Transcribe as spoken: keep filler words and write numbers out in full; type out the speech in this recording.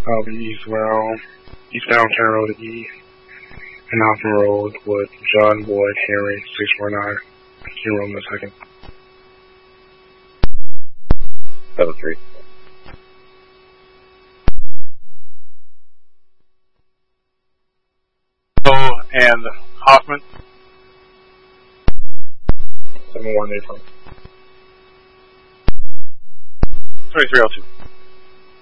I'll be East Well, eastbound County Road to E, and Hoffman Road with John Boyd Henry six four nine. Zero in a second. Seven three. Oh, and Hoffman. Seven one eight one. Three three oh two.